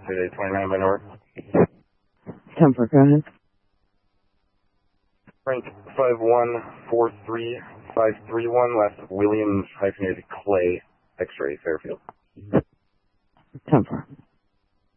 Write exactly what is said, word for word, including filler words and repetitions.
Today twenty-nine by North. ten four, go ahead. Frank five one four three five three one, last Williams hyphenated Clay, X-ray, Fairfield.